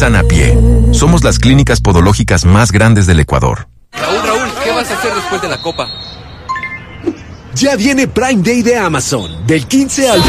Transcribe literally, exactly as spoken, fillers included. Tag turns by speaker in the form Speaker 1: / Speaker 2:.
Speaker 1: Sanapié. Somos las clínicas podológicas más grandes del Ecuador.
Speaker 2: Raúl, Raúl, ¿qué vas a hacer después de la copa?
Speaker 3: Ya viene Prime Day de Amazon, del quince al